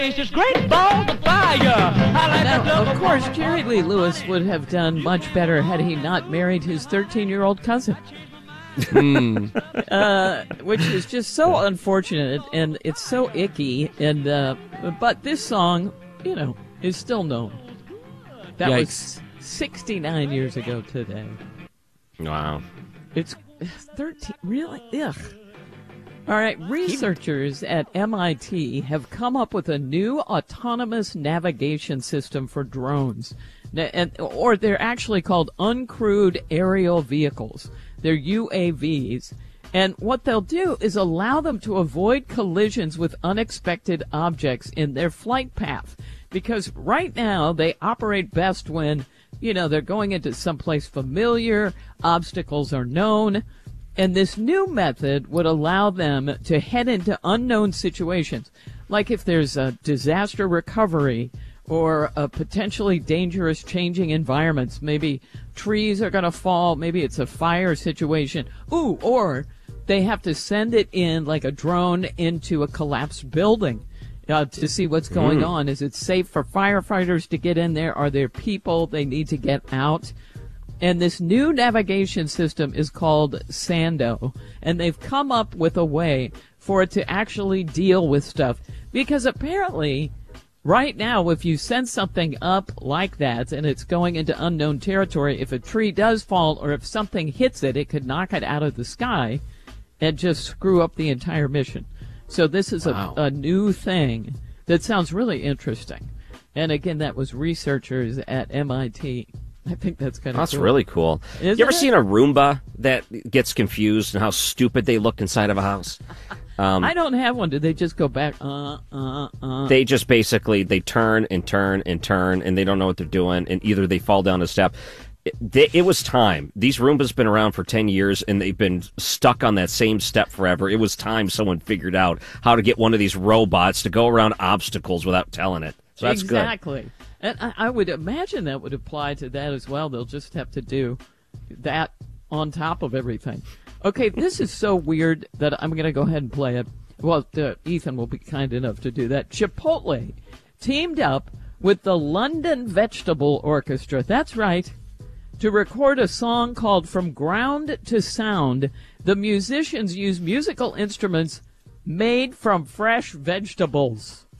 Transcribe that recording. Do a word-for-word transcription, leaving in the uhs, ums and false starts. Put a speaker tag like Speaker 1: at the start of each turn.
Speaker 1: It's this great ball of fire. I like
Speaker 2: Now,
Speaker 1: the
Speaker 2: of course, Jerry Lee Lewis would have done much better had he not married his thirteen-year-old cousin. uh, which is just so unfortunate, and it's so icky. And uh, but this song, you know, is still known. That
Speaker 3: Yikes.
Speaker 2: was sixty-nine years ago today.
Speaker 3: Wow.
Speaker 2: It's thirteen. Really? Ugh. All right. Researchers at M I T have come up with a new autonomous navigation system for drones, N- and or they're actually called uncrewed aerial vehicles. They're U A Vs. And what they'll do is allow them to avoid collisions with unexpected objects in their flight path. Because right now they operate best when, you know, they're going into someplace familiar, obstacles are known. And this new method would allow them to head into unknown situations. Like if there's a disaster recovery or a potentially dangerous changing environments. Maybe trees are going to fall. Maybe it's a fire situation. Ooh, or they have to send it in like a drone into a collapsed building uh, to see what's going
Speaker 3: Mm.
Speaker 2: on. Is it safe for firefighters to get in there? Are there people they need to get out? And this new navigation system is called Sando, and they've come up with a way for it to actually deal with stuff. Because apparently, right now, if you send something up like that and it's going into unknown territory, if a tree does fall or if something hits it, it could knock it out of the sky and just screw up the entire mission. So this is
Speaker 3: Wow.
Speaker 2: a, a new thing that sounds really interesting. And again, that was researchers at M I T. I think that's kind of
Speaker 3: That's
Speaker 2: cool.
Speaker 3: really cool.
Speaker 2: Isn't
Speaker 3: you ever
Speaker 2: it?
Speaker 3: seen a Roomba that gets confused and how stupid they look inside of a house? Um,
Speaker 2: I don't have one. Did they just go back? Uh, uh, uh.
Speaker 3: they just basically, they turn and turn and turn, and they don't know what they're doing, and either they fall down a step. It, they, it was time. These Roombas been around for ten years, and they've been stuck on that same step forever. It was time someone figured out how to get one of these robots to go around obstacles without telling it. So that's good.
Speaker 2: Exactly. And I, I would imagine that would apply to that as well. They'll just have to do that on top of everything. Okay, this is so weird that I'm going to go ahead and play it. Well, uh, Ethan will be kind enough to do that. Chipotle teamed up with the London Vegetable Orchestra. That's right. To record a song called From Ground to Sound. The musicians use musical instruments made from fresh vegetables.